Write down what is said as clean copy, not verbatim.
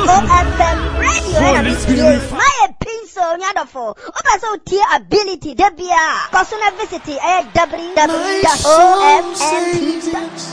OFM radio. My pencil, Yadafo. Obaso tier ability, Debia. Personal visit, www.ofm.com.